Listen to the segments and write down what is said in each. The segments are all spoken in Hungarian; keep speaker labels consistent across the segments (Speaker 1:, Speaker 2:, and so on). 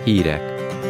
Speaker 1: Hírek.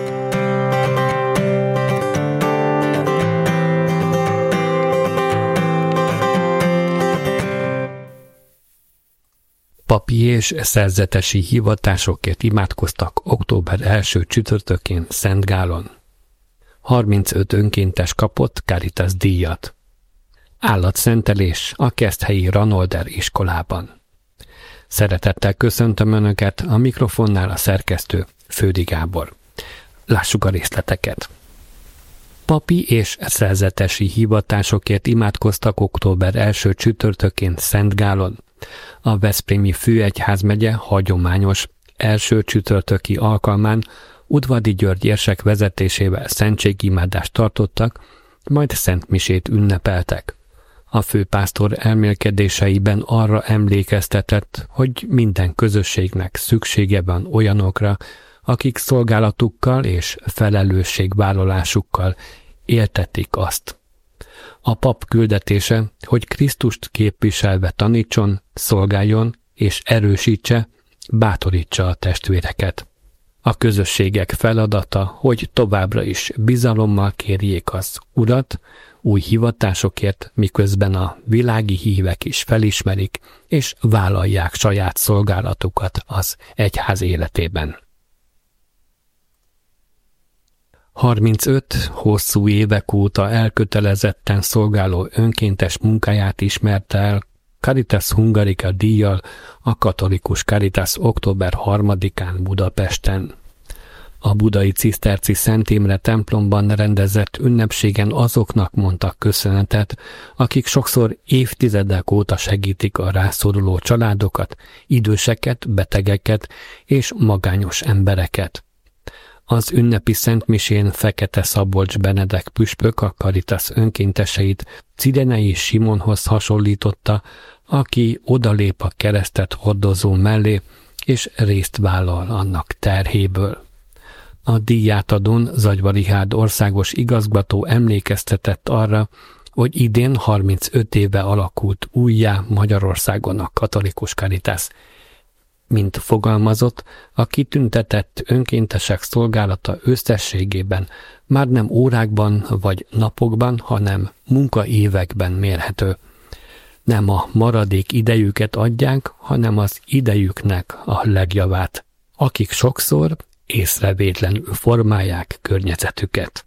Speaker 2: Papi és szerzetesi hivatásokért imádkoztak október 1. csütörtökén Szentgálon. 35 önkéntes kapott Caritas díjat. Állatszentelés a keszthelyi Ranolder iskolában. Szeretettel köszöntöm Önöket, a mikrofonnál a szerkesztő Fődi Gábor. Lássuk a részleteket. Papi és szerzetesi hivatásokért imádkoztak október 1. csütörtökén Szentgálon. A veszprémi főegyházmegye hagyományos első csütörtöki alkalmán Udvardi György érsek vezetésével szentségimádást tartottak, majd szentmisét ünnepeltek. A főpásztor elmélkedéseiben arra emlékeztetett, hogy minden közösségnek szüksége van olyanokra, akik szolgálatukkal és felelősségvállalásukkal éltetik azt. A pap küldetése, hogy Krisztust képviselve tanítson, szolgáljon és erősítse, bátorítsa a testvéreket. A közösségek feladata, hogy továbbra is bizalommal kérjék az Urat új hivatásokért, miközben a világi hívek is felismerik és vállalják saját szolgálatukat az egyház életében. 35 hosszú évek óta elkötelezetten szolgáló önkéntes munkáját ismerte el Caritas Hungarica díjjal a katolikus Caritas október 3-án Budapesten. A budai Ciszterci Szent Imre templomban rendezett ünnepségen azoknak mondtak köszönetet, akik sokszor évtizedek óta segítik a rászoruló családokat, időseket, betegeket és magányos embereket. Az ünnepi szentmisén Fekete Szabolcs Benedek püspök a Caritas önkénteseit Cirenei Simonhoz hasonlította, aki odalép a keresztet hordozó mellé, és részt vállal annak terhéből. A díjátadón Zagyva Richárd országos igazgató emlékeztetett arra, hogy idén 35 éve alakult újjá Magyarországon a katolikus Caritas. Mint fogalmazott, a kitüntetett önkéntesek szolgálata összességében már nem órákban vagy napokban, hanem munkaévekben mérhető. Nem a maradék idejüket adják, hanem az idejüknek a legjavát, akik sokszor észrevétlenül formálják környezetüket.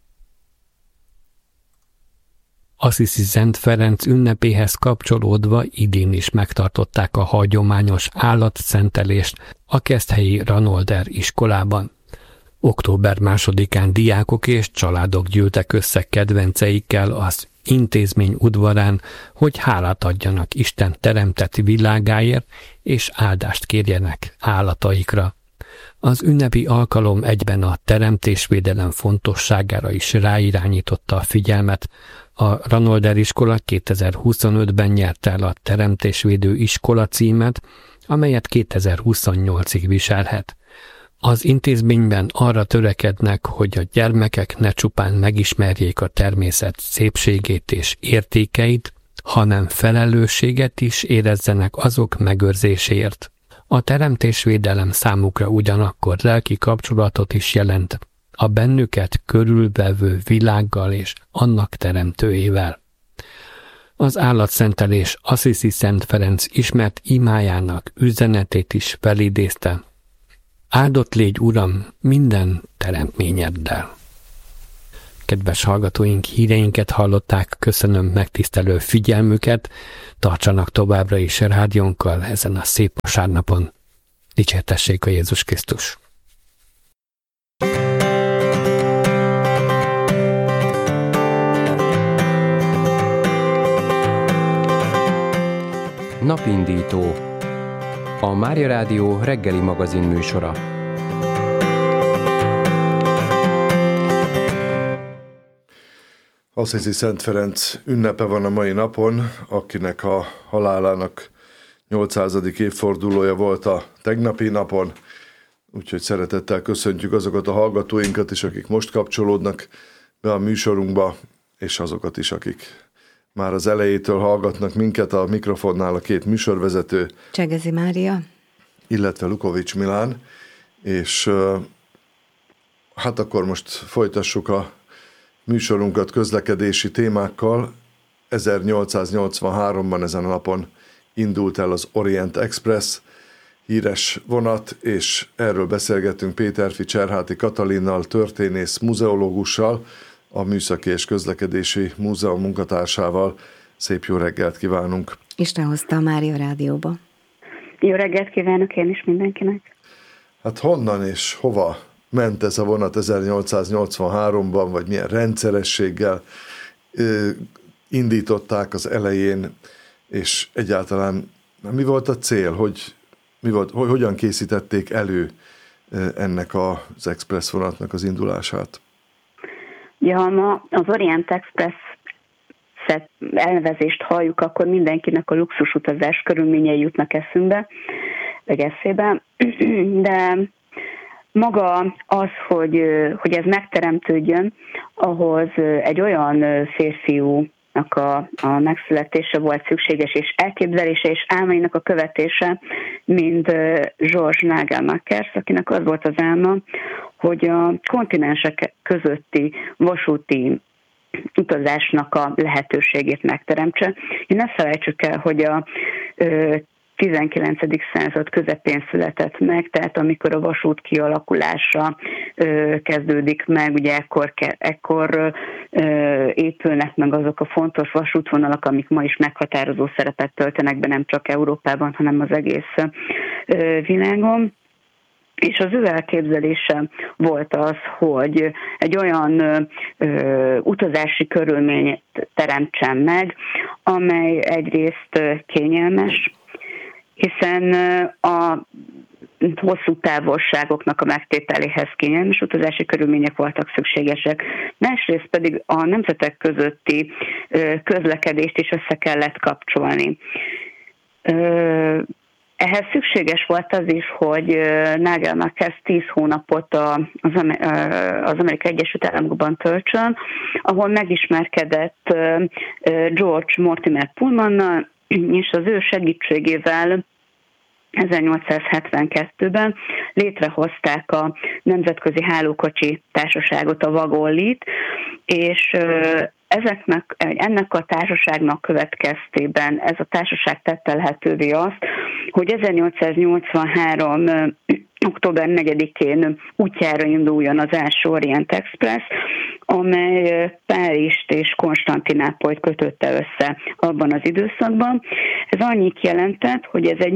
Speaker 2: Assisi Szent Ferenc ünnepéhez kapcsolódva idén is megtartották a hagyományos állatszentelést a keszthelyi Ranolder iskolában. Október 2-án diákok és családok gyűltek össze kedvenceikkel az intézmény udvarán, hogy hálát adjanak Isten teremtett világáért, és áldást kérjenek állataikra. Az ünnepi alkalom egyben a teremtésvédelem fontosságára is ráirányította a figyelmet. A Ranolder iskola 2025-ben nyerte el a Teremtésvédő iskola címet, amelyet 2028-ig viselhet. Az intézményben arra törekednek, hogy a gyermekek ne csupán megismerjék a természet szépségét és értékeit, hanem felelősséget is érezzenek azok megőrzéséért. A teremtésvédelem számukra ugyanakkor lelki kapcsolatot is jelent a bennüket körülvevő világgal és annak teremtőjével. Az állatszentelés Assisi Szent Ferenc ismert imájának üzenetét is felidézte. Áldott légy, Uram, minden teremtményeddel. Kedves hallgatóink, híreinket hallották, köszönöm megtisztelő figyelmüket, tartsanak továbbra is rádiónkkal ezen a szép vasárnapon. Dicsértessék a Jézus Krisztus!
Speaker 1: Napindító. A Mária Rádió reggeli magazin műsora.
Speaker 3: Assisi Szent Ferenc ünnepe van a mai napon, akinek a halálának 800. évfordulója volt a tegnapi napon, úgyhogy szeretettel köszöntjük azokat a hallgatóinkat is, akik most kapcsolódnak be a műsorunkba, és azokat is, akik már az elejétől hallgatnak minket. A mikrofonnál a két műsorvezető,
Speaker 4: Csegezi Mária,
Speaker 3: illetve Lukovics Milán, és Hát akkor most folytassuk a műsorunkat közlekedési témákkal. 1883-ban ezen a napon indult el az Orient Express, híres vonat, és erről beszélgetünk Péterfi Cserháti Katalinnal, történész muzeológussal, a Műszaki és Közlekedési Múzeum munkatársával. Szép jó reggelt kívánunk! Isten
Speaker 4: hozta a Mária Rádióba.
Speaker 5: Jó reggelt kívánok én is mindenkinek!
Speaker 3: Hát honnan és hova ment ez a vonat 1883-ban, vagy milyen rendszerességgel indították az elején, és egyáltalán mi volt a cél, hogyan készítették elő ennek az express vonatnak az indulását?
Speaker 5: Ja, ma az Orient Express elnevezést halljuk, akkor mindenkinek a luxusutazás körülményei jutnak eszünkbe, vagy eszébe, de maga az, hogy ez megteremtődjön, ahhoz egy olyan férfiúnak a megszületése volt szükséges, és elképzelése és álmainak a követése, mint George Nagelmakers, akinek az volt az álma, hogy a kontinensek közötti vasúti utazásnak a lehetőségét megteremtse. Ne felejtsük el, hogy a 19. század közepén született meg, tehát amikor a vasút kialakulása kezdődik meg, ugye ekkor épülnek meg azok a fontos vasútvonalak, amik ma is meghatározó szerepet töltenek be nem csak Európában, hanem az egész világon. És az ő elképzelése volt az, hogy egy olyan utazási körülményt teremtsen meg, amely egyrészt kényelmes, hiszen a hosszú távolságoknak a megtételéhez kényelmes utazási körülmények voltak szükségesek. Másrészt pedig a nemzetek közötti közlekedést is össze kellett kapcsolni. Ehhez szükséges volt az is, hogy Nagelmakers 10 hónapot az Amerikai Egyesült Államokban töltsön, ahol megismerkedett George Mortimer Pullmannal, és az ő segítségével 1872-ben létrehozták a Nemzetközi Hálókocsi Társaságot, a Wagonlit, és ennek a társaságnak következtében ez a társaság tette lehetővé azt, hogy 1883. október 4-én útjára induljon az első Orient Express, amely Párizst és Konstantinápolyt kötötte össze abban az időszakban. Ez annyit jelentett, hogy ez egy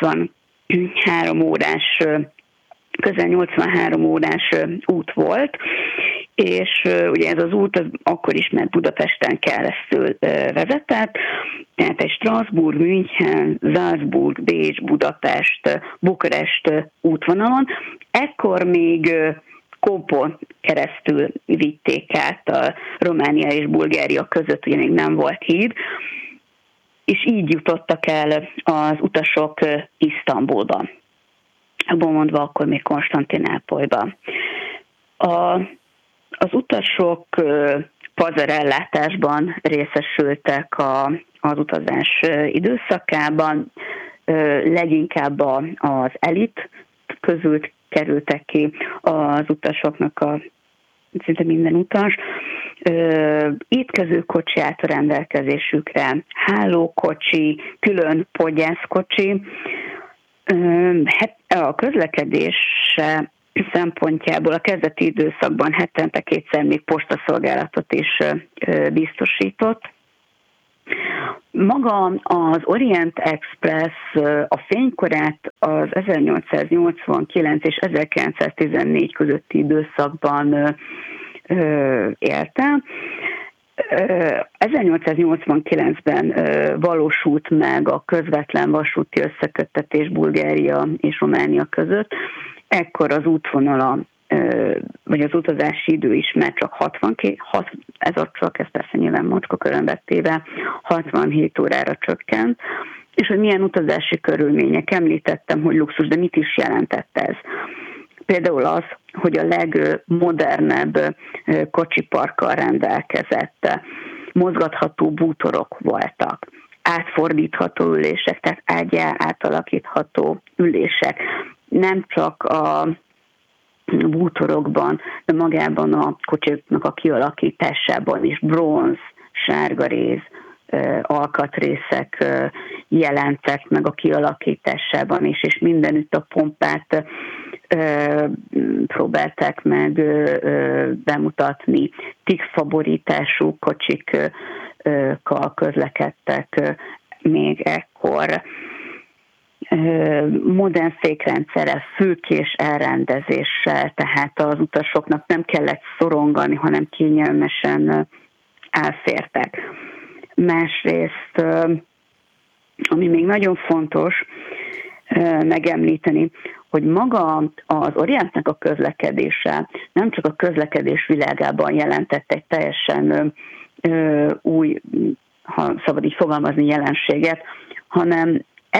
Speaker 5: közel 83 órás út volt, és ugye ez az út az akkor ismert Budapesten keresztül vezetett, tehát egy Strasbourg, München, Salzburg, Bécs, Budapest, Bukarest útvonalon. Ekkor még Kópon keresztül vitték át a Románia és Bulgária között, ugye még nem volt híd, és így jutottak el az utasok Isztambulba, abban mondva akkor még Konstantinápolyba. Az utasok pazarellátásban részesültek az utazás időszakában, leginkább az elit közül kerültek ki az utasoknak szinte minden utas. Étkezőkocsi állt a rendelkezésükre, hálókocsi, külön podgyászkocsi. A közlekedése szempontjából a kezdeti időszakban hetente 2-szer még postaszolgálatot is biztosított. Maga az Orient Express a fénykorát az 1889 és 1914 közötti időszakban élte. 1889-ben valósult meg a közvetlen vasúti összeköttetés Bulgária és Románia között. Ekkor az útvonala, vagy az utazási idő is már csak ez persze nyilván macskakörömbe téve 67 órára csökkent, és hogy milyen utazási körülmények, említettem, hogy luxus, de mit is jelentett ez? Például az, hogy a legmodernebb kocsiparkkal rendelkezett, mozgatható bútorok voltak, átfordítható ülések, tehát ágyá átalakítható ülések. Nem csak bútorokban, de magában a kocsiknak a kialakításában is bronz, sárgaréz, alkatrészek jelentek meg a kialakításában is, és mindenütt a pompát próbálták meg bemutatni. TIG-faborítású kocsikkal közlekedtek még ekkor. Modern fékrendszerrel, fülkés elrendezéssel, tehát az utasoknak nem kellett szorongani, hanem kényelmesen elfértek. Másrészt, ami még nagyon fontos megemlíteni, hogy maga az Orientnek a közlekedése nem csak a közlekedés világában jelentett egy teljesen új, ha szabad így fogalmazni, jelenséget, hanem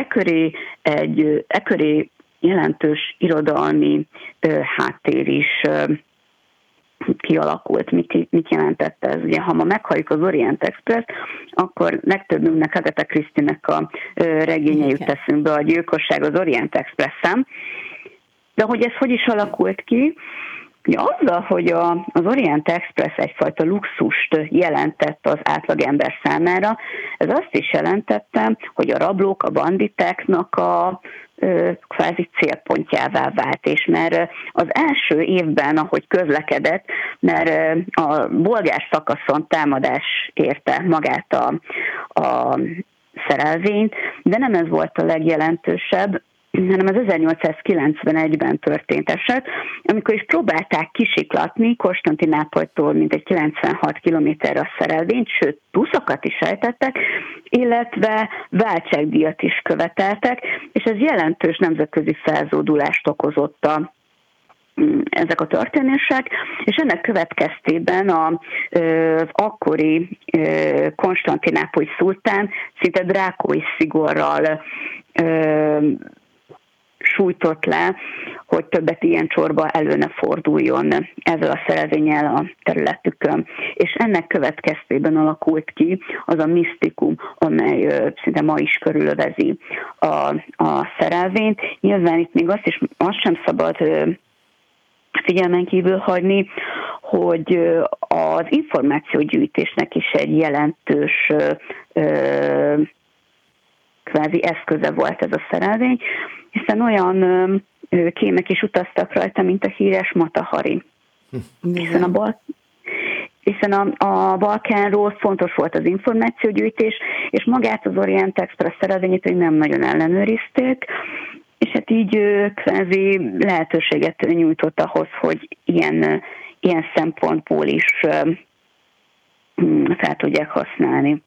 Speaker 5: ekköré jelentős irodalmi háttér is kialakult. Mit jelentett ez? Ugye, ha ma meghalljuk az Orient Express, akkor legtöbbünknek Agatha Christie-nek a regénye jut eszünkbe, a Gyilkosság az Orient Expressen. De hogy ez hogy is alakult ki? Ugye azzal, hogy az Orient Express egyfajta luxust jelentett az átlagember számára, ez azt is jelentette, hogy a rablók, a banditáknak a kvázi célpontjává vált, és mert az első évben, ahogy közlekedett, mert a bolgár szakaszon támadás érte magát a szerelvényt, de nem ez volt a legjelentősebb, hanem az 1891-ben történt eset, amikor is próbálták kisiklatni Konstantinápolytól mintegy 96 kilométerre a szerelvényt, sőt, túszokat is ejtettek, illetve váltságdíjat is követeltek, és ez jelentős nemzetközi felzódulást okozott ezek a történések, és ennek következtében az akkori Konstantinápoly szultán szinte drákói szigorral sújtott le, hogy többet ilyen csorba elő ne forduljon ezzel a szerelvénnyel a területükön. És ennek következtében alakult ki az a misztikum, amely szinte ma is körülövezi a szerelvényt. Nyilván itt még azt sem szabad figyelmen kívül hagyni, hogy az információgyűjtésnek is egy jelentős kvázi eszköze volt ez a szerelvény, hiszen olyan kémek is utaztak rajta, mint a híres Mata Hari. Hiszen a Balkánról fontos volt az információgyűjtés, és magát az Orient Express szerelvényét nem nagyon ellenőrizték, és hát így kvázi lehetőséget nyújtott ahhoz, hogy ilyen szempontból is fel tudják használni.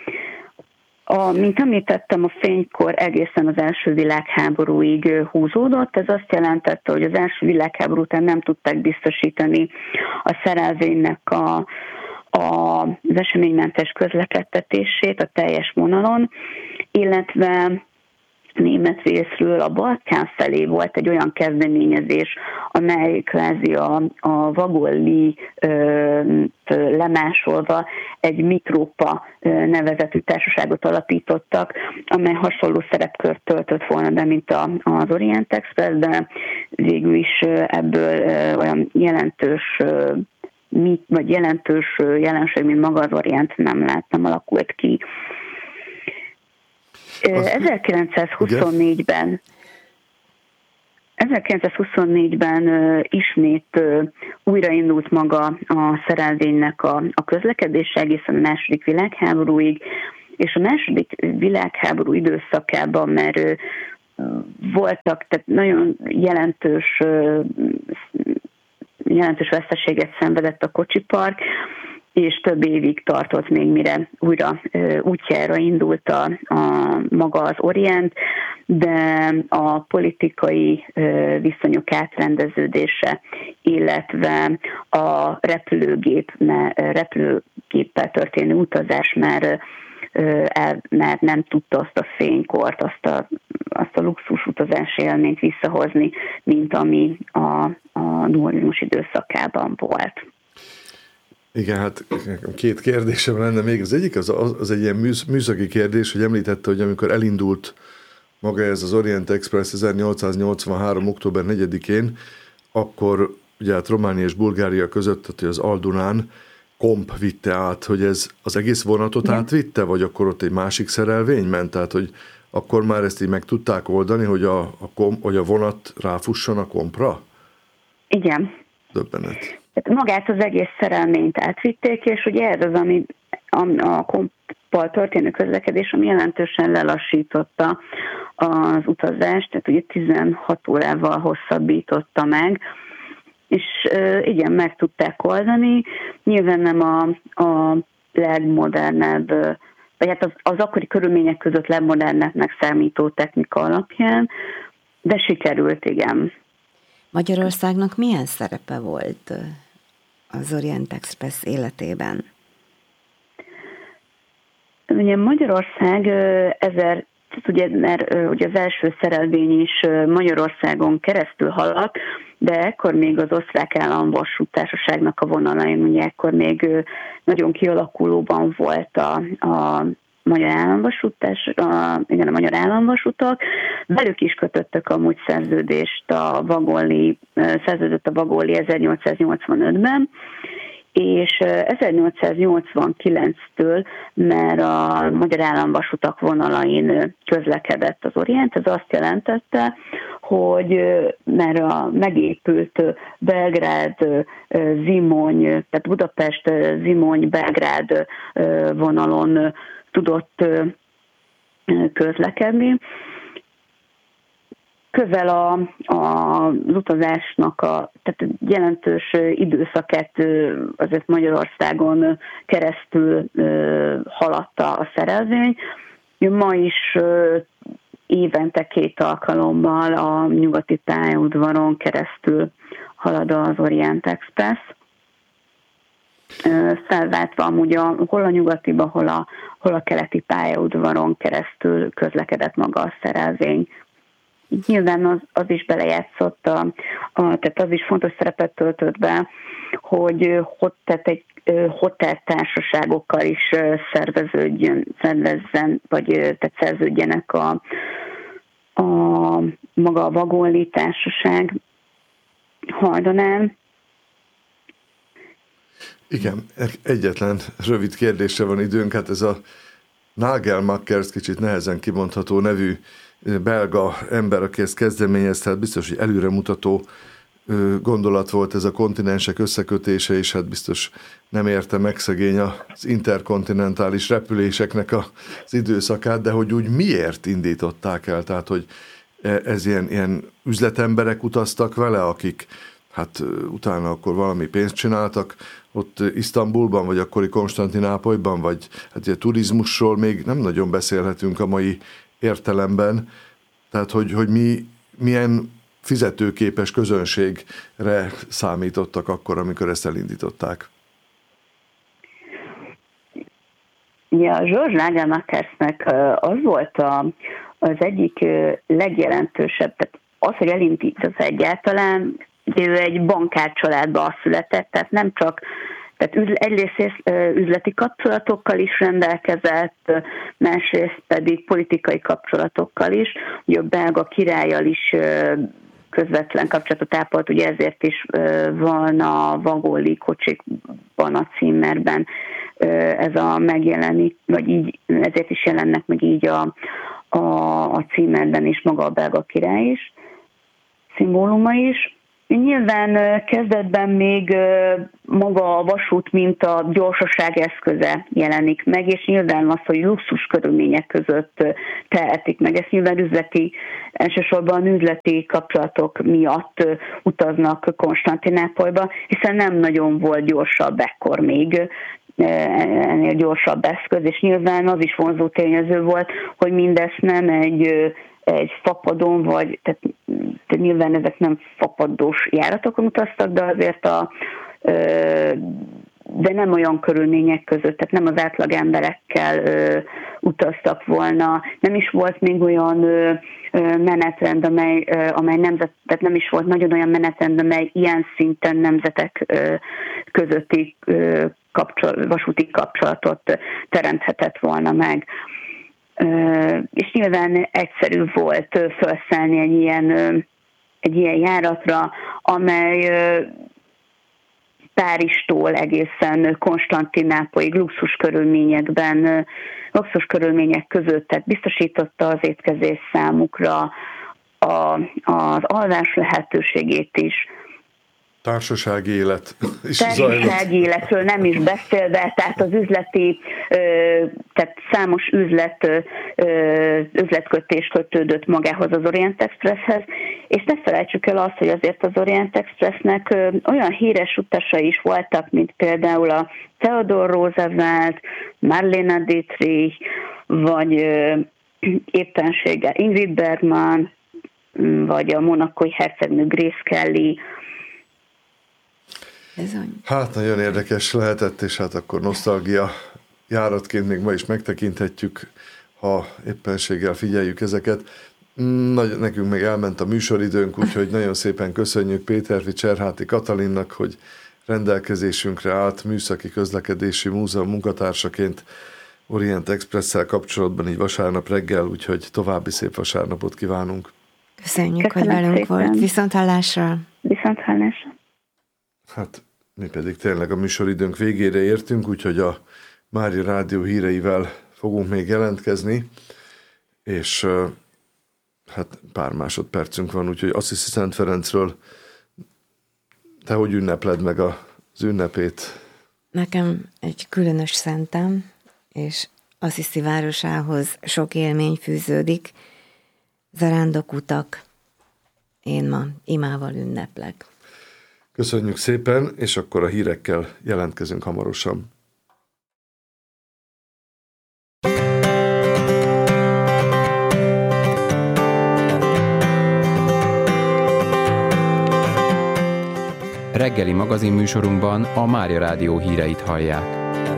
Speaker 5: Mint említettem, a fénykor egészen az első világháborúig húzódott. Ez azt jelentette, hogy az első világháború után nem tudták biztosítani a szerelvénynek az eseménymentes közlekedtetését a teljes vonalon, illetve német részről a Balkán felé volt egy olyan kezdeményezés, amely kvázi a vagolli lemásolva egy Mitrópa nevezetű társaságot alapítottak, amely hasonló szerepkört töltött volna be, mint az Orient Express, de végül is ebből olyan jelentős jelenség, mint maga az Orient nem alakult ki. 1924-ben ismét újraindult maga a szerelvénynek a közlekedése egészen a második világháborúig, és a második világháború időszakában, mert voltak, tehát nagyon jelentős veszteséget szenvedett a kocsipark, és több évig tartott még, mire újra útjára indult maga az Orient, de a politikai viszonyok átrendeződése, illetve a repülőgéppel történő utazás már nem tudta azt a fénykort, azt a luxus utazási élményt visszahozni, mint ami a dualizmus időszakában volt.
Speaker 3: Igen, hát két kérdésem lenne még. Az egyik az egy ilyen műszaki kérdés, hogy említette, hogy amikor elindult maga ez az Orient Express 1883. október 4-én, akkor ugye hát Románia és Bulgária között, tehát az Al-Dunán komp vitte át, hogy ez az egész vonatot átvitte, vagy akkor ott egy másik szerelvény ment, tehát hogy akkor már ezt így meg tudták oldani, hogy a vonat ráfusson a kompra?
Speaker 5: Igen.
Speaker 3: Döbbenet.
Speaker 5: Magát az egész szerelményt átvitték, és ugye ez az, ami a komppal történő közlekedés, ami jelentősen lelassította az utazást, tehát ugye 16 órával hosszabbította meg, és igen, meg tudták oldani. Nyilván nem a legmodernebb, vagy hát az akkori körülmények között legmodernebbnek számító technika alapján, de sikerült, igen.
Speaker 4: Magyarországnak milyen szerepe volt az Orient Express életében?
Speaker 5: Ugye Magyarország ugye az első szerelvény is Magyarországon keresztül haladt, de ekkor még az osztrák államvasúttársaságnak a vonalain, ugye ekkor még nagyon kialakulóban volt a magyar államvasutak, velük is kötöttek amúgy szerződést szerződött a Vagóli 1885-ben, és 1889-től, mert a magyar államvasutak vonalain közlekedett az Orient, ez azt jelentette, hogy mert a megépült Belgrád-Zimony, tehát Budapest-Zimony-Belgrád vonalon tudott közlekedni. Közel az utazásnak tehát jelentős időszakát azért Magyarországon keresztül haladta a szerelvény. Ma is évente 2 alkalommal a nyugati pályaudvaron keresztül halad az Orient Express. Felváltva amúgy hol a nyugatiba, hol a keleti pályaudvaron keresztül közlekedett maga a szerelvény. Nyilván az is belejátszott, tehát az is fontos szerepet töltött be, hogy egy hoteltársaságokkal is szervezzen, vagy tehát szerződjenek maga a Vagóli társaság Haldonán.
Speaker 3: Igen, egyetlen rövid kérdésre van időnk, hát ez a Nagelmakers, kicsit nehezen kimondható nevű belga ember, aki ezt kezdeményezte, tehát biztos, hogy előremutató gondolat volt ez a kontinensek összekötése, és hát biztos nem érte meg szegény az interkontinentális repüléseknek az időszakát, de hogy úgy miért indították el, tehát hogy ez ilyen üzletemberek utaztak vele, akik hát utána akkor valami pénzt csináltak ott Isztambulban, vagy akkori Konstantinápolyban, vagy hát ugye turizmusról még nem nagyon beszélhetünk a mai értelemben, tehát hogy milyen fizetőképes közönségre számítottak akkor, amikor ezt elindították.
Speaker 5: Ja, George Nagelmakersnek az volt az egyik legjelentősebb, tehát az, hogy elindított egyáltalán, ő egy bankárcsaládba született, tehát nem csak, tehát egyrészt üzleti kapcsolatokkal is rendelkezett, másrészt pedig politikai kapcsolatokkal is. Ugye a belga királlyal is közvetlen kapcsolatot ápolt, ugye ezért is van a Vagóli kocsikban a címerben ez a megjelenik, vagy így, ezért is jelennek meg így a címerben is maga a belga király is, szimbóluma is. Nyilván kezdetben még maga a vasút, mint a gyorsaság eszköze jelenik meg, és nyilván az, hogy luxus körülmények között tehetik meg. Ezt nyilván elsősorban üzleti kapcsolatok miatt utaznak Konstantinápolyba, hiszen nem nagyon volt gyorsabb ekkor még, ennél gyorsabb eszköz, és nyilván az is vonzó tényező volt, hogy mindezt nem egy fapadon, vagy tehát nyilván ezek nem fapadós járatokon utaztak, de azért de nem olyan körülmények között, tehát nem az átlag emberekkel utaztak volna. Nem is volt még olyan menetrend, amely nemzet, tehát nem is volt nagyon olyan menetrend, amely ilyen szinten nemzetek közötti vasúti kapcsolatot teremthetett volna meg. És nyilván egyszerű volt felszállni egy ilyen egy ilyen járatra, amely Párizstól egészen Konstantinápolyig luxus körülmények között, tehát biztosította az étkezés számukra, az alvás lehetőségét is.
Speaker 3: Társasági élet is
Speaker 5: Társasági életről nem is beszélve, tehát az tehát számos üzletkötés kötődött magához az Orient Expresshez, és ne felejtsük el azt, hogy azért az Orient Expressnek olyan híres utasai is voltak, mint például a Theodore Roosevelt, Marlene Dietrich, vagy éppenséggel Ingrid Bergman, vagy a monacói hercegnő Grace Kelly.
Speaker 3: Hát nagyon érdekes lehetett, és hát akkor nosztalgia járatként még ma is megtekinthetjük, ha éppenséggel figyeljük ezeket. Nekünk meg elment a műsoridőnk, úgyhogy nagyon szépen köszönjük Péterfi Cserháti Katalinnak, hogy rendelkezésünkre állt Műszaki Közlekedési Múzeum munkatársaként Orient Expresszel kapcsolatban így vasárnap reggel, úgyhogy további szép vasárnapot kívánunk.
Speaker 4: Köszönjük, hogy velünk szépen volt. Viszonthallásra.
Speaker 5: Viszonthallásra.
Speaker 3: Hát mi pedig tényleg a műsoridőnk végére értünk, úgyhogy a Mária Rádió híreivel fogunk még jelentkezni, és hát pár másodpercünk van, úgyhogy Assisi Szent Ferencről te hogy ünnepled meg az ünnepét?
Speaker 4: Nekem egy különös szentem, és Assisi városához sok élmény fűződik, zarándokutak, én ma imával ünneplek.
Speaker 3: Köszönjük szépen, és akkor a hírekkel jelentkezünk hamarosan.
Speaker 1: Reggeli magazinműsorunkban a Mária Rádió híreit hallják.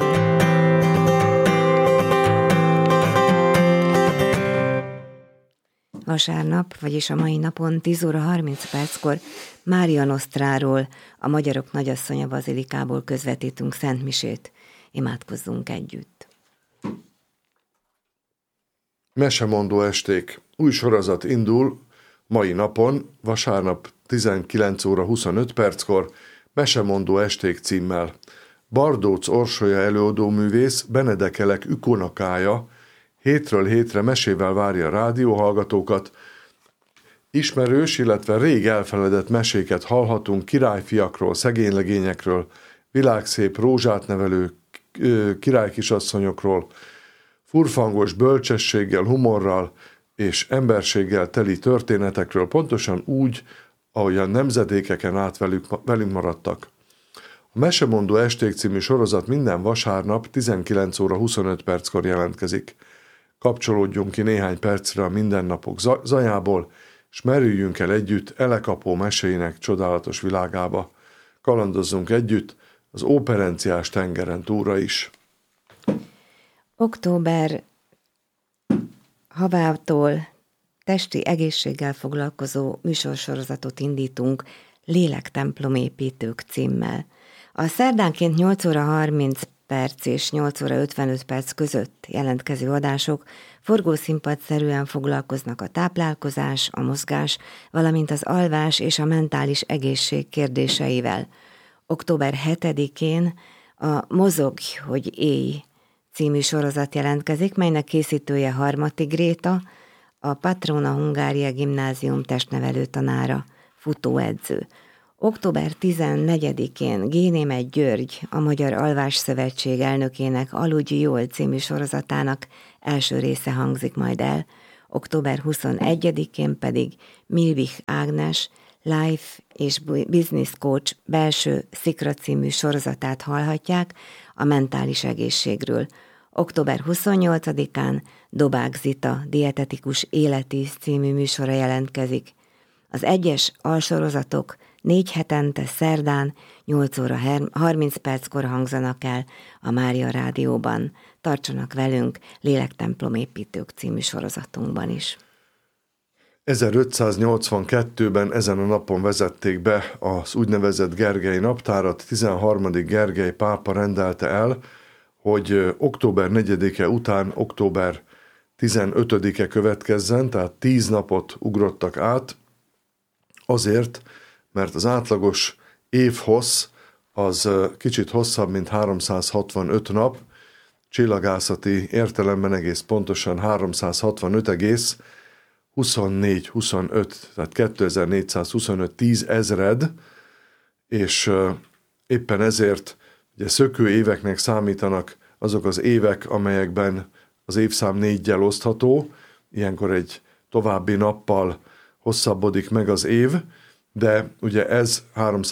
Speaker 4: Vasárnap, vagyis a mai napon 10 óra 30 perckor Mária Nostráról, a Magyarok Nagyasszonya Bazilikából közvetítünk szentmisét. Imádkozzunk együtt.
Speaker 3: Mesemondó esték. Új sorozat indul mai napon, vasárnap 19 óra 25 perckor, Mesemondó esték címmel. Bardóc Orsolya előadóművész, Benedek Elek ükonokája hétről hétre mesével várja a rádióhallgatókat. Ismerős, illetve rég elfeledett meséket hallhatunk királyfiakról, szegénylegényekről, világszép rózsát nevelő királykisasszonyokról, furfangos bölcsességgel, humorral és emberséggel teli történetekről, pontosan úgy, ahogy a nemzedékeken át velünk maradtak. A Mesemondó esték című sorozat minden vasárnap 19 óra 25 perckor jelentkezik. Kapcsolódjunk ki néhány percre a mindennapok zajából, és merüljünk el együtt Elek-apó meséinek csodálatos világába. Kalandozzunk együtt az óperenciás tengeren túlra is.
Speaker 4: Október havától testi egészséggel foglalkozó műsorsorozatot indítunk Lélektemplomépítők címmel. A szerdánként 8 óra 30 perc és 8 óra 55 perc között jelentkező adások forgószínpadszerűen foglalkoznak a táplálkozás, a mozgás, valamint az alvás és a mentális egészség kérdéseivel. Október 7-én a Mozogj, hogy élj című sorozat jelentkezik, melynek készítője Harmati Gréta, a Patrona Hungária Gimnázium testnevelő tanára, futóedző. Október 14-én Génémet György, a Magyar Alvás Szövetség elnökének Aludj jól című sorozatának első része hangzik majd el, október 21-én pedig Milvich Ágnes Life és Business Coach belső szikra című sorozatát hallhatják a mentális egészségről. Október 28-án Dobák Zita dietetikus életíz című műsora jelentkezik. Az egyes alsorozatok 4 hetente szerdán 8 óra 30 perckor hangzanak el a Mária Rádióban. Tartsanak velünk Lélektemplomépítők című sorozatunkban is.
Speaker 3: 1582-ben ezen a napon vezették be az úgynevezett Gergely naptárat. 13. Gergely pápa rendelte el, hogy október 4-e után október 15-e következzen, tehát 10 napot ugrottak át. Azért, mert az átlagos évhossz az kicsit hosszabb, mint 365 nap, csillagászati értelemben egész pontosan 365,2425, tehát 2425 tízezred, és éppen ezért ugye szökő éveknek számítanak azok az évek, amelyekben az évszám 4-jel osztható, ilyenkor egy további nappal hosszabbodik meg az év, de ugye ez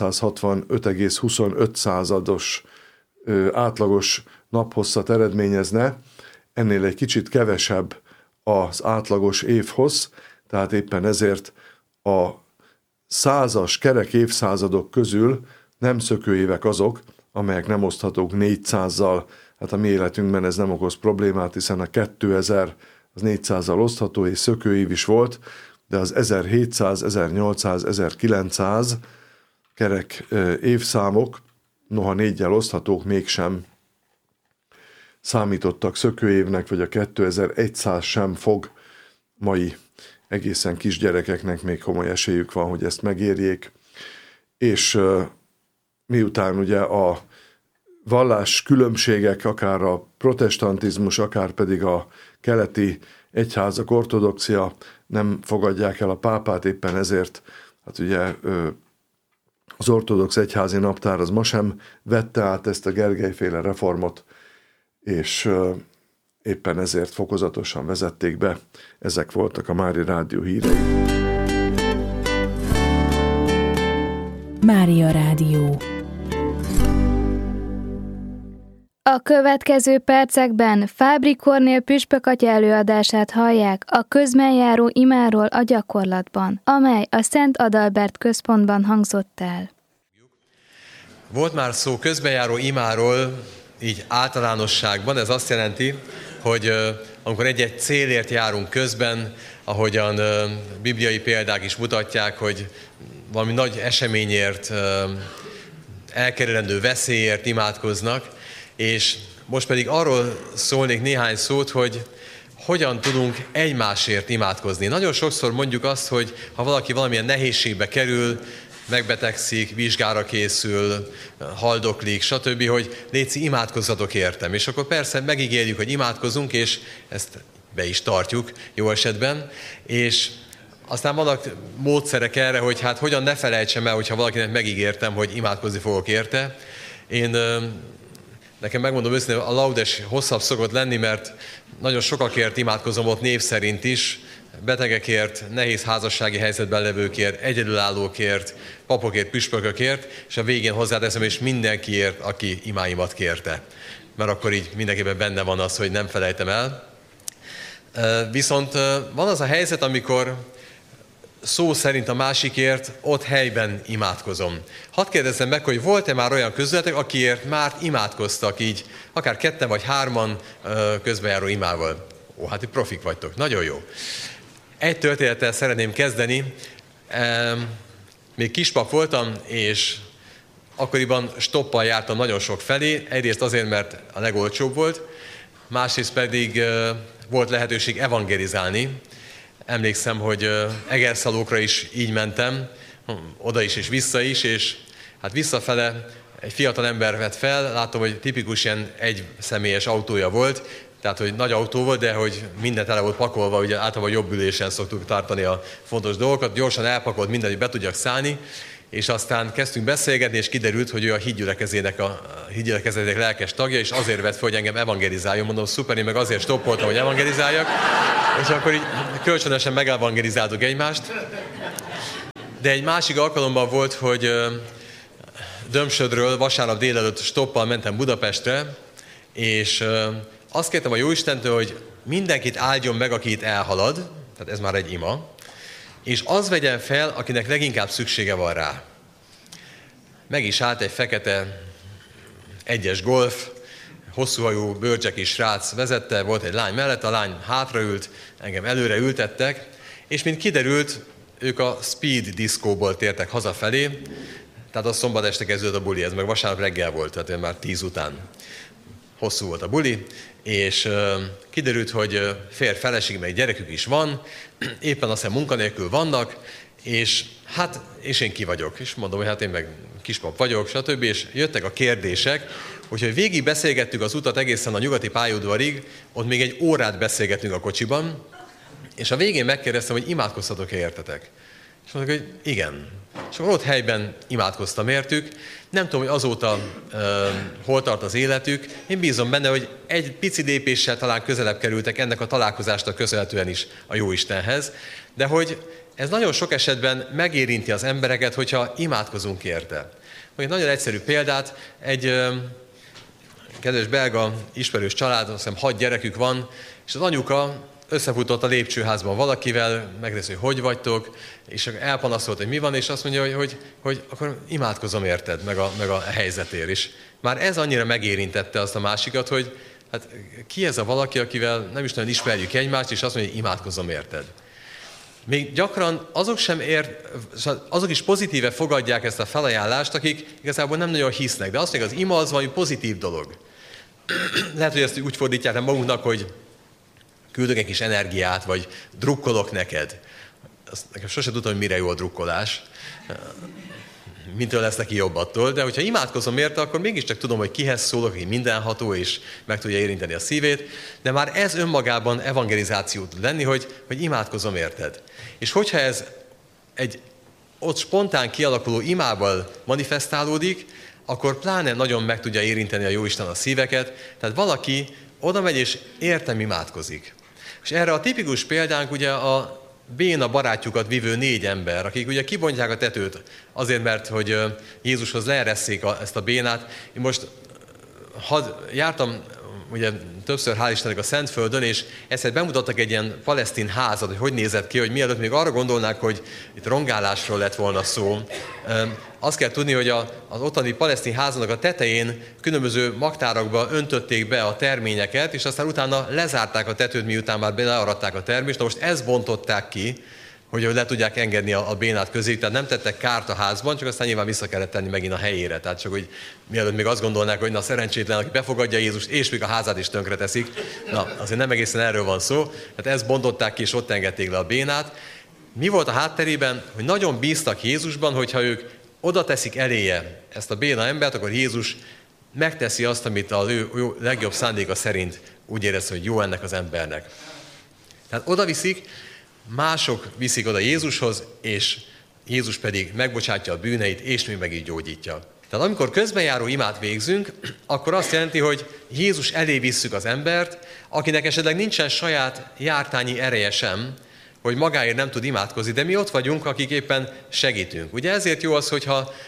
Speaker 3: 365,25 átlagos naphosszat eredményezne, ennél egy kicsit kevesebb az átlagos évhossz, tehát éppen ezért a százas kerek évszázadok közül nem szökőévek azok, amelyek nem oszthatók 400-zal. Hát a mi életünkben ez nem okoz problémát, hiszen a 2000 az 400-zal osztható, és szökőév is volt, de az 1700, 1800, 1900 kerek évszámok, noha 4-jel oszthatók, mégsem számítottak szökőévnek, vagy a 2100 sem fog. Mai egészen kisgyerekeknek még komoly esélyük van, hogy ezt megérjék. És miután ugye a vallás különbségek, akár a protestantizmus, akár pedig a keleti egyházak, ortodoxia nem fogadják el a pápát, éppen ezért hát ugye az ortodox egyházi naptár az ma sem vette át ezt a Gergely-féle reformot, és éppen ezért fokozatosan vezették be. Ezek voltak a Mária Rádió hírei.
Speaker 6: Mária Rádió.
Speaker 7: A következő percekben Fábri Kornél püspökatya előadását hallják a közben járó imáról a gyakorlatban, amely a Szent Adalbert központban hangzott el.
Speaker 8: Volt már szó közbenjáró imáról, így általánosságban. Ez azt jelenti, hogy amikor egy-egy célért járunk közben, ahogyan bibliai példák is mutatják, hogy valami nagy eseményért, elkerülendő veszélyért imádkoznak, és most pedig arról szólnék néhány szót, hogy hogyan tudunk egymásért imádkozni. Nagyon sokszor mondjuk azt, hogy ha valaki valamilyen nehézségbe kerül, megbetegszik, vizsgára készül, haldoklik, stb., hogy léci, imádkozzatok értem. És akkor persze megígérjük, hogy imádkozunk, és ezt be is tartjuk jó esetben, és aztán vannak módszerek erre, hogy hát hogyan ne felejtsem el, hogyha valakinek megígértem, hogy imádkozni fogok érte. Nekem megmondom őszintén, a laudes hosszabb szokott lenni, mert nagyon sokakért imádkozom ott név szerint is, betegekért, nehéz házassági helyzetben levőkért, egyedülállókért, papokért, püspökökért, és a végén hozzáteszem, és mindenkiért, aki imáimat kérte. Mert akkor így mindenképpen benne van az, hogy nem felejtem el. Viszont van az a helyzet, amikor szó szerint a másikért ott helyben imádkozom. Hadd kérdezzem meg, hogy volt-e már olyan közületek, akiért már imádkoztak így, akár ketten vagy hárman közbenjáró imával? Ó, hát itt profik vagytok, nagyon jó. Egy történettel szeretném kezdeni. Még kispap voltam, és akkoriban stoppal jártam nagyon sok felé. Egyrészt azért, mert a legolcsóbb volt, másrészt pedig volt lehetőség evangelizálni. Emlékszem, hogy Egerszalókra is így mentem, oda is és vissza is, és hát visszafele egy fiatal ember vett fel, látom, hogy tipikus ilyen egyszemélyes autója volt, tehát, hogy nagy autó volt, de hogy minden tele volt pakolva, ugye általában jobb ülésen szoktuk tartani a fontos dolgokat, gyorsan elpakolt mindent, hogy be tudjak szállni, és aztán kezdtünk beszélgetni, és kiderült, hogy ő a hídgyülekezetének lelkes tagja, és azért vett fel, hogy engem evangelizáljon. Mondom, szuper, én meg azért stoppoltam, hogy evangelizáljak, és akkor így kölcsönösen megevangelizáltuk egymást. De egy másik alkalommal volt, hogy Dömsödről vasárnap délelőtt stoppal mentem Budapestre, és azt kértem a Jóistentől, hogy mindenkit áldjon meg, aki itt elhalad, tehát ez már egy ima, és az vegyen fel, akinek leginkább szüksége van rá. Meg is állt egy fekete egyes Golf, hosszúhajú bőrcseki srác vezette, volt egy lány mellett, a lány hátraült, engem előre ültettek, és mint kiderült, ők a Speed diszkóból tértek hazafelé, tehát a szombat este kezdődött a buli, ez meg vasárnap reggel volt, tehát már 10 után. Hosszú volt a buli, és kiderült, hogy férj, feleség, meg gyerekük is van, éppen azt hiszem munkanélkül vannak, És én ki vagyok. És mondom, hogy hát én meg kispap vagyok, stb. És jöttek a kérdések, úgyhogy végig beszélgettük az utat egészen a nyugati pályaudvarig, ott még egy órát beszélgettünk a kocsiban, és a végén megkérdeztem, hogy imádkoztatok-e értetek? És mondták, hogy igen. És akkor ott helyben imádkoztam értük. Nem tudom, hogy azóta hol tart az életük. Én bízom benne, hogy egy pici lépéssel talán közelebb kerültek ennek a találkozásnak köszönhetően is a Jóistenhez. De hogy ez nagyon sok esetben megérinti az embereket, hogyha imádkozunk érte. Egy nagyon egyszerű példát, egy kedves belga ismerős család, azt hiszem 6 gyerekük van, és az anyuka összefutott a lépcsőházban valakivel, megkérdezi, hogy vagytok, és elpanaszolt, hogy mi van, és azt mondja, hogy akkor imádkozom érted, meg a helyzetért is. Már ez annyira megérintette azt a másikat, hogy hát ki ez a valaki, akivel nem is nagyon ismerjük egymást, és azt mondja, hogy imádkozom érted. Még gyakran azok is pozitíve fogadják ezt a felajánlást, akik igazából nem nagyon hisznek, de azt mondják, az ima az valami pozitív dolog. Lehet, hogy ezt úgy fordítják magunknak, hogy küldök egy kis energiát, vagy drukkolok neked. Nekem sose tudtam, hogy mire jó a drukkolás. Mintől lesz neki jobb attól, de hogyha imádkozom érte, akkor mégiscsak tudom, hogy kihez szólok, hogy mindenható, és meg tudja érinteni a szívét, de már ez önmagában evangelizáció tud lenni, hogy imádkozom érted. És hogyha ez egy ott spontán kialakuló imával manifestálódik, akkor pláne nagyon meg tudja érinteni a Jóisten a szíveket, tehát valaki oda megy és értem imádkozik. És erre a tipikus példánk ugye a béna barátjukat vívő 4 ember, akik ugye kibontják a tetőt azért, mert hogy Jézushoz leeresszék ezt a bénát. Én most jártam ugye többször, hál' Istennek, a Szentföldön, és egyszer bemutattak egy ilyen palesztin házat, hogy nézett ki, hogy mielőtt még arra gondolnák, hogy itt rongálásról lett volna szó. Azt kell tudni, hogy az ottani palesztin háznak a tetején különböző magtárakba öntötték be a terményeket, és aztán utána lezárták a tetőt, miután már learadták a termést. Na most ezt bontották ki, hogy le tudják engedni a bénát közé, tehát nem tettek kárt a házban, csak aztán nyilván vissza kellett tenni megint a helyére. Tehát csak, hogy mielőtt még azt gondolnák, hogy na szerencsétlen, aki befogadja Jézust, és még a házát is tönkreteszik. Na, azért nem egészen erről van szó. Tehát ezt bontották ki, és ott engedték le a bénát. Mi volt a hátterében? Hogy nagyon bíztak Jézusban, hogyha ők oda teszik eléje ezt a béna embert, akkor Jézus megteszi azt, amit az ő legjobb szándéka szerint úgy érez, hogy jó ennek az embernek. Tehát oda viszik, mások viszik oda Jézushoz, és Jézus pedig megbocsátja a bűneit, és még meg így gyógyítja. Tehát amikor közbenjáró imát végzünk, akkor azt jelenti, hogy Jézus elé visszük az embert, akinek esetleg nincsen saját jártányi ereje sem, hogy magáért nem tud imádkozni, de mi ott vagyunk, akik éppen segítünk. Ugye ezért jó az, hogy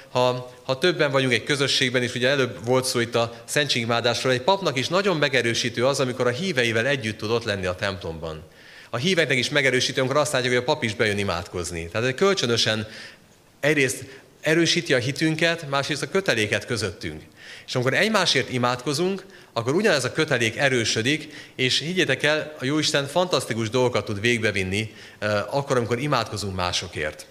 Speaker 8: ha többen vagyunk egy közösségben, és ugye előbb volt szó itt a szentségimádásról, egy papnak is nagyon megerősítő az, amikor a híveivel együtt tud ott lenni a templomban. A híveknek is megerősítő, amikor azt látjuk, hogy a pap is bejön imádkozni. Tehát kölcsönösen egyrészt erősíti a hitünket, másrészt a köteléket közöttünk. És amikor egymásért imádkozunk, akkor ugyanez a kötelék erősödik, és higgyétek el, a Jóisten fantasztikus dolgokat tud végbevinni, akkor, amikor imádkozunk másokért.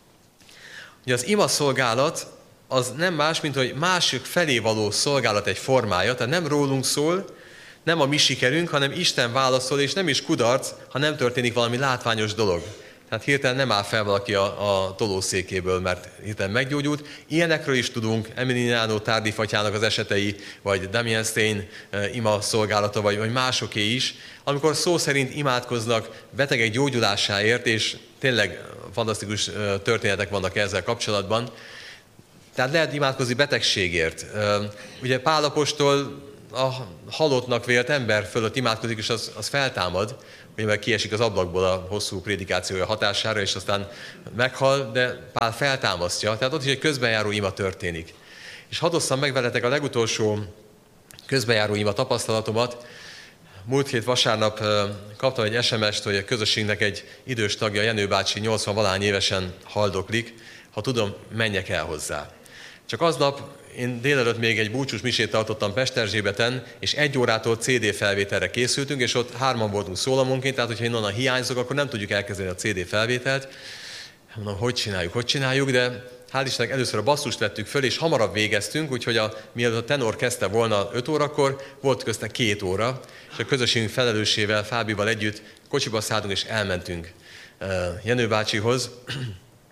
Speaker 8: Ugye az ima szolgálat az nem más, mint hogy mások felé való szolgálat egy formája, tehát nem rólunk szól, nem a mi sikerünk, hanem Isten válaszol, és nem is kudarc, ha nem történik valami látványos dolog. Tehát hirtelen nem áll fel valaki a tolószékéből, mert hirtelen meggyógyult. Ilyenekről is tudunk, Emiliano Tardif atyának az esetei, vagy Damien Stein ima szolgálata, vagy másoké is, amikor szó szerint imádkoznak betegek gyógyulásáért, és tényleg fantasztikus történetek vannak ezzel kapcsolatban. Tehát lehet imádkozni betegségért. Ugye Pál apostol a halottnak vélt ember fölött imádkozik, és az feltámad, ugye meg kiesik az ablakból a hosszú prédikációja hatására, és aztán meghal, de Pál feltámasztja. Tehát ott is egy közbenjáró ima történik. És hadd osszam meg veletek a legutolsó közbenjáró ima tapasztalatomat. Múlt hét vasárnap kaptam egy SMS-t, hogy a közösségnek egy idős tagja, Jenő bácsi, 80-valány évesen haldoklik. Ha tudom, menjek el hozzá. Csak aznap én délelőtt még egy búcsús misét tartottam Pesterzsébeten, és 1 órától CD felvételre készültünk, és ott 3-an voltunk szólamonként, tehát hogyha én onnan hiányzok, akkor nem tudjuk elkezdeni a CD felvételt. Mondom, hogy csináljuk, de hál' Istennek először a basszust vettük föl, és hamarabb végeztünk, úgyhogy mielőtt a tenor kezdte volna 5 órakor, volt közte 2 óra, és a közösségünk felelősével, Fábival együtt kocsiba szálltunk, és elmentünk Jenő bácsihoz.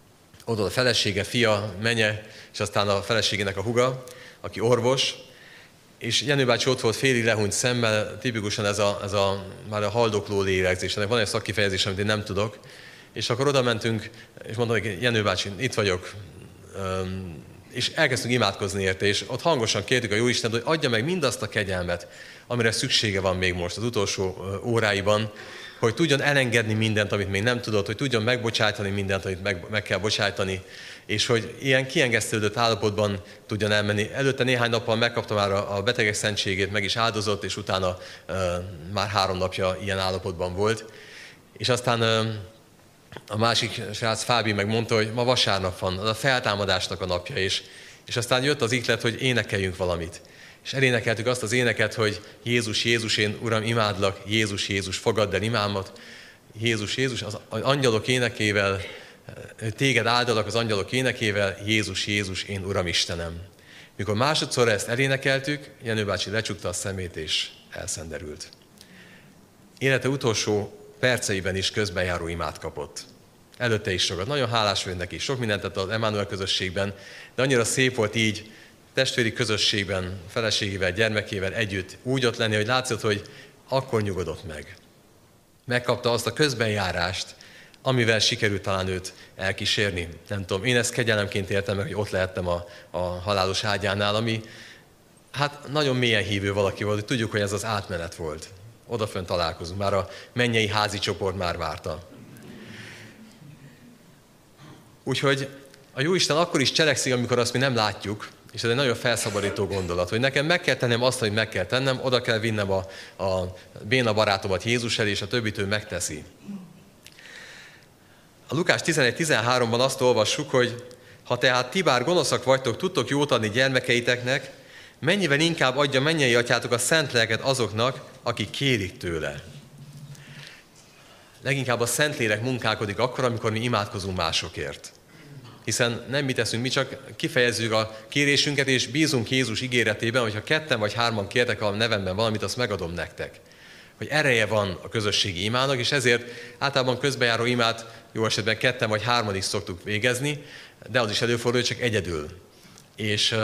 Speaker 8: oda a felesége, fia, menye, és aztán a feleségének a húga, aki orvos, és Jenő bácsi ott volt félig lehúnyt szemmel, tipikusan ez a már a haldokló lélegzés. Ennek van egy szakkifejezés, amit én nem tudok. És akkor oda mentünk, és mondtam, hogy Jenő bácsi, itt vagyok, és elkezdtünk imádkozni érte, és ott hangosan kértük a Jóistent, hogy adja meg mindazt a kegyelmet, amire szüksége van még most az utolsó óráiban, hogy tudjon elengedni mindent, amit még nem tudott, hogy tudjon megbocsájtani mindent, amit meg kell bocsájtani, és hogy ilyen kiengesztődött állapotban tudjon elmenni. Előtte néhány nappal megkapta már a betegek szentségét, meg is áldozott, és utána már 3 napja ilyen állapotban volt. És aztán a másik srác, Fábi megmondta, hogy ma vasárnap van, az a feltámadásnak a napja, és aztán jött az ihlet, hogy énekeljünk valamit. És elénekeltük azt az éneket, hogy Jézus, Jézus, én Uram, imádlak, Jézus, Jézus, fogadd el imámat, Jézus, Jézus, az angyalok énekével, téged áldalak az angyalok énekével, Jézus, Jézus, én Uram Istenem. Mikor másodszor ezt elénekeltük, Jenő bácsi lecsukta a szemét és elszenderült. Élete utolsó perceiben is közbenjáró imát kapott. Előtte is sokat. Nagyon hálás vagyok neki. Sok mindent tett az Emmanuel közösségben, de annyira szép volt így testvéri közösségben, feleségével, gyermekével együtt úgy ott lenni, hogy látszott, hogy akkor nyugodott meg. Megkapta azt a közbenjárást, amivel sikerült talán őt elkísérni. Nem tudom, én ezt kegyelemként éltem meg, hogy ott lehettem a halálos ágyánál, ami hát nagyon mélyen hívő valaki volt, hogy tudjuk, hogy ez az átmenet volt. Odafönn találkozunk, már a mennyei házi csoport már várta. Úgyhogy a Jóisten akkor is cselekszik, amikor azt mi nem látjuk, és ez egy nagyon felszabadító gondolat, hogy nekem meg kell tennem azt, hogy meg kell tennem, oda kell vinnem a béna barátomat Jézus elé, és a többit ő megteszi. A Lukás 11.13-ban azt olvassuk, hogy ha tehát ti bár gonoszak vagytok, tudtok jót adni gyermekeiteknek, mennyivel inkább adja mennyei atyátok a szent lelket azoknak, akik kérik tőle. Leginkább a Szentlélek munkálkodik akkor, amikor mi imádkozunk másokért. Hiszen nem mi teszünk, mi csak kifejezzük a kérésünket, és bízunk Jézus ígéretében, hogy ha 2 vagy 3 kértek a nevemben valamit, azt megadom nektek. Hogy ereje van a közösségi imának, és ezért általában közbenjáró imát jó esetben 2 vagy 3 is szoktuk végezni, de az is előfordul, hogy csak egyedül. És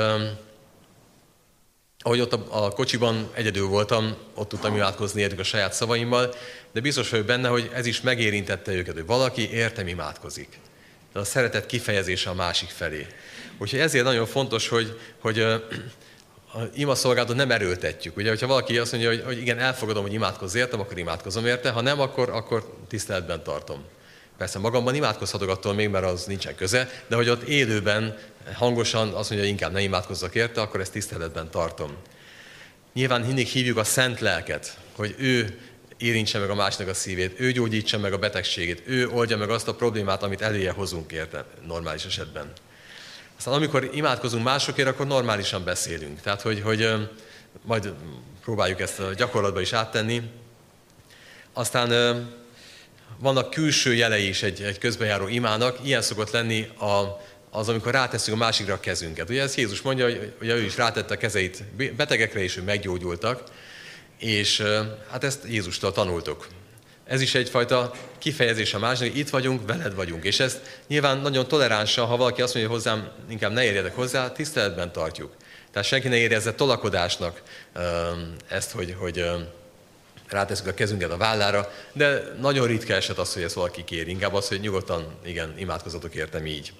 Speaker 8: ahogy ott a kocsiban egyedül voltam, ott tudtam imádkozni értük a saját szavaimmal, de biztos vagyok benne, hogy ez is megérintette őket, hogy valaki értem imádkozik. De a szeretet kifejezése a másik felé. Úgyhogy ezért nagyon fontos, hogy a imaszolgálatot nem erőltetjük. Ugye, hogyha valaki azt mondja, hogy igen, elfogadom, hogy imádkozz értem, akkor imádkozom érte, ha nem, akkor tiszteletben tartom. Persze magamban imádkozhatok attól még, mert az nincsen köze, de hogy ott élőben hangosan azt mondja, hogy inkább ne imádkozzak érte, akkor ezt tiszteletben tartom. Nyilván mindig hívjuk a Szent Lelket, hogy ő érintse meg a másnak a szívét, ő gyógyítsa meg a betegségét, ő oldja meg azt a problémát, amit eléje hozunk érte normális esetben. Aztán amikor imádkozunk másokért, akkor normálisan beszélünk. Tehát, hogy majd próbáljuk ezt a gyakorlatba is áttenni. Aztán vannak külső jelei is egy közbenjáró imának. Ilyen szokott lenni az, amikor ráteszünk a másikra a kezünket. Ugye ez Jézus mondja, hogy ő is rátette a kezeit betegekre, és ő meggyógyultak. És hát ezt Jézustól tanultuk. Ez is egyfajta kifejezés a másnak, hogy itt vagyunk, veled vagyunk. És ezt nyilván nagyon toleránsan, ha valaki azt mondja, hogy hozzám, inkább ne érjedek hozzá, tiszteletben tartjuk. Tehát senki ne érezze tolakodásnak ezt, hogy ráteszünk a kezünket a vállára, de nagyon ritka eset az, hogy ezt valaki kér. Inkább az, hogy nyugodtan, igen, imádkozatok értem így.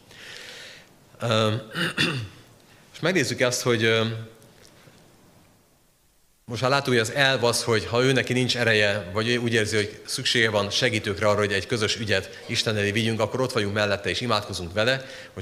Speaker 8: Most megnézzük ezt, hogy most már látjuk, hogy az elv az, hogy ha ő neki nincs ereje, vagy úgy érzi, hogy szüksége van segítőkre arra, hogy egy közös ügyet Isten elé vigyünk, akkor ott vagyunk mellette és imádkozunk vele,